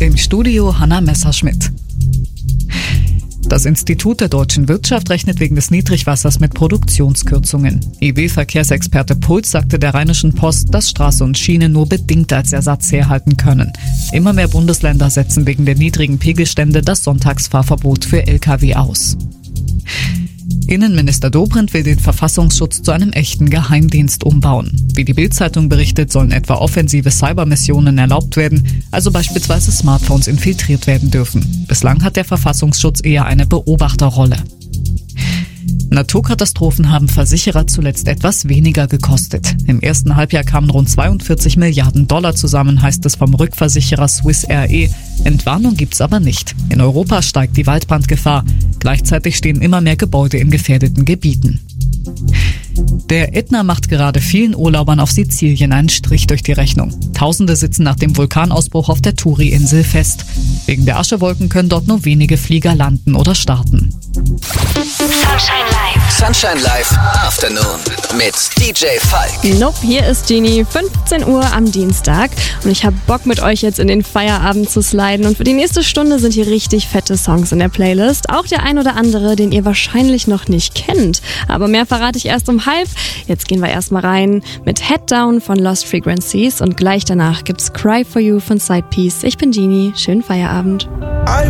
Im Studio Hanna Messerschmidt. Das Institut der deutschen Wirtschaft rechnet wegen des Niedrigwassers mit Produktionskürzungen. IW-Verkehrsexperte Puls sagte der Rheinischen Post, dass Straße und Schiene nur bedingt als Ersatz herhalten können. Immer mehr Bundesländer setzen wegen der niedrigen Pegelstände das Sonntagsfahrverbot für Lkw aus. Innenminister Dobrindt will den Verfassungsschutz zu einem echten Geheimdienst umbauen. Wie die Bild-Zeitung berichtet, sollen etwa offensive Cybermissionen erlaubt werden, also beispielsweise Smartphones infiltriert werden dürfen. Bislang hat der Verfassungsschutz eher eine Beobachterrolle. Naturkatastrophen haben Versicherer zuletzt etwas weniger gekostet. Im ersten Halbjahr kamen rund 42 Milliarden Dollar zusammen, heißt es vom Rückversicherer Swiss Re. Entwarnung gibt's aber nicht. In Europa steigt die Waldbrandgefahr. Gleichzeitig stehen immer mehr Gebäude in gefährdeten Gebieten. Der Ätna macht gerade vielen Urlaubern auf Sizilien einen Strich durch die Rechnung. Tausende sitzen nach dem Vulkanausbruch auf der Turi-Insel fest. Wegen der Aschewolken können dort nur wenige Flieger landen oder starten. Sunshine Live Afternoon mit DJ Falk. Nope, hier ist Genie, 15 Uhr am Dienstag und ich hab Bock mit euch jetzt in den Feierabend zu sliden und für die nächste Stunde sind hier richtig fette Songs in der Playlist. Auch der ein oder andere, den ihr wahrscheinlich noch nicht kennt. Aber mehr verrate ich erst um 12:30. Jetzt gehen wir erstmal rein mit Head Down von Lost Frequencies und gleich danach gibt's Cry For You von Side Piece. Ich bin Genie, schönen Feierabend. I